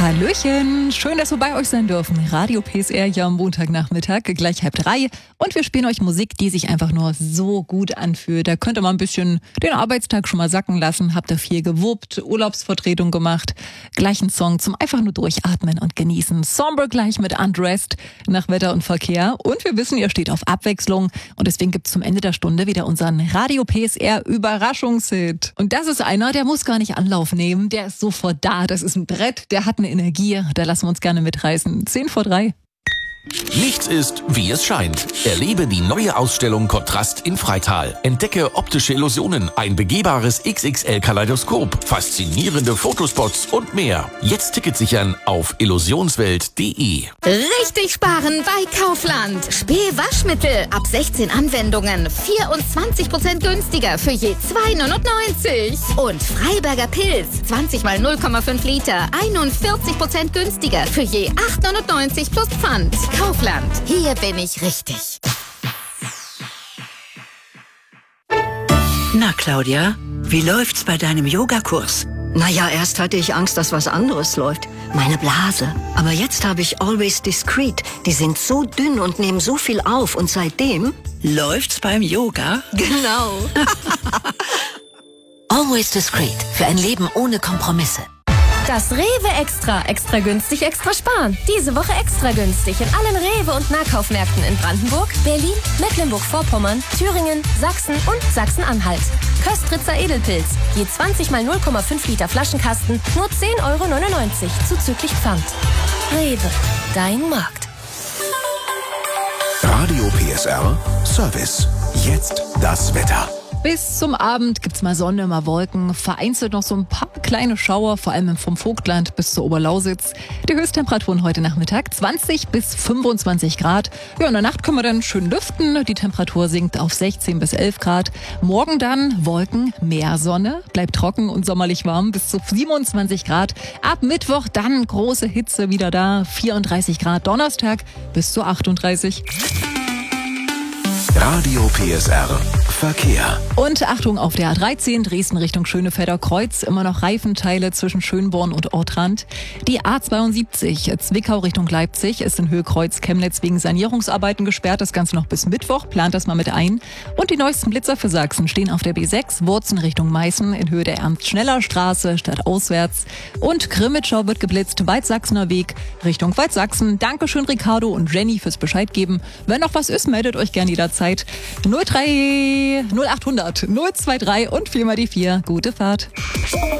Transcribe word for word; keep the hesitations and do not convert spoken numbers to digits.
Hallöchen, schön, dass wir bei euch sein dürfen. Radio P S R ja am Montagnachmittag, gleich halb drei. Und wir spielen euch Musik, die sich einfach nur so gut anfühlt. Da könnt ihr mal ein bisschen den Arbeitstag schon mal sacken lassen. Habt ihr viel gewuppt, Urlaubsvertretung gemacht. Gleich ein Song zum einfach nur durchatmen und genießen. Sombre gleich mit Undressed nach Wetter und Verkehr. Und wir wissen, ihr steht auf Abwechslung. Und deswegen gibt's zum Ende der Stunde wieder unseren Radio P S R Überraschungshit. Und das ist einer, der muss gar nicht Anlauf nehmen. Der ist sofort da. Das ist ein Brett, der hat eine Energie, da lassen wir uns gerne mitreißen. Zehn vor drei. Nichts ist, wie es scheint. Erlebe die neue Ausstellung Kontrast in Freital. Entdecke optische Illusionen, ein begehbares X X L-Kaleidoskop, faszinierende Fotospots und mehr. Jetzt Ticket sichern auf illusionswelt punkt de. Richtig sparen bei Kaufland. Spee-Waschmittel ab sechzehn Anwendungen. vierundzwanzig Prozent günstiger für je zwei neunundneunzig. Und Freiberger Pilz. zwanzig mal null Komma fünf Liter. einundvierzig Prozent günstiger für je acht neunundneunzig plus Pfand. Kaufland. Hier bin ich richtig. Na, Claudia, wie läuft's bei deinem Yogakurs? Naja, erst hatte ich Angst, dass was anderes läuft. Meine Blase. Aber jetzt habe ich Always Discreet. Die sind so dünn und nehmen so viel auf. Und seitdem... Läuft's beim Yoga? Genau. Always Discreet. Für ein Leben ohne Kompromisse. Das Rewe Extra. Extra günstig, extra sparen. Diese Woche extra günstig in allen Rewe- und Nahkaufmärkten in Brandenburg, Berlin, Mecklenburg-Vorpommern, Thüringen, Sachsen und Sachsen-Anhalt. Köstritzer Edelpilz. Je zwanzig mal null Komma fünf Liter Flaschenkasten. Nur zehn Euro neunundneunzig. Zuzüglich Pfand. Rewe. Dein Markt. Radio P S R Service. Jetzt das Wetter. Bis zum Abend gibt's mal Sonne, mal Wolken, vereinzelt noch so ein paar kleine Schauer, vor allem vom Vogtland bis zur Oberlausitz. Die Höchsttemperaturen heute Nachmittag zwanzig bis fünfundzwanzig Grad. Ja, in der Nacht können wir dann schön lüften. Die Temperatur sinkt auf sechzehn bis elf Grad. Morgen dann Wolken, mehr Sonne, bleibt trocken und sommerlich warm bis zu siebenundzwanzig Grad. Ab Mittwoch dann große Hitze wieder da, vierunddreißig Grad. Donnerstag bis zu achtunddreißig. Radio P S R Verkehr. Und Achtung auf der A dreizehn, Dresden Richtung Schönefelder Kreuz, immer noch Reifenteile zwischen Schönborn und Ortrand. Die A zweiundsiebzig, Zwickau Richtung Leipzig, ist in Höhe Kreuz Chemnitz wegen Sanierungsarbeiten gesperrt. Das Ganze noch bis Mittwoch, plant das mal mit ein. Und die neuesten Blitzer für Sachsen stehen auf der B sechs, Wurzen Richtung Meißen, in Höhe der Ernst-Schneller-Straße, stadtauswärts. Und Grimmitschau wird geblitzt, Waldsachsener Weg Richtung Waldsachsen. Dankeschön Ricardo und Jenny fürs Bescheid geben. Wenn noch was ist, meldet euch gerne jederzeit. null drei null achthundert null zwei drei und vier mal die vier. Gute Fahrt.